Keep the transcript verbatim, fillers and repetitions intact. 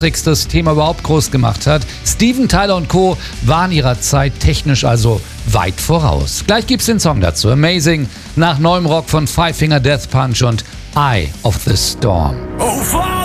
das Thema überhaupt groß gemacht hat. Steven Tyler und Co. waren ihrer Zeit technisch also weit voraus. Gleich gibt's den Song dazu. Amazing, nach neuem Rock von Five Finger Death Punch und Eye of the Storm. Oh,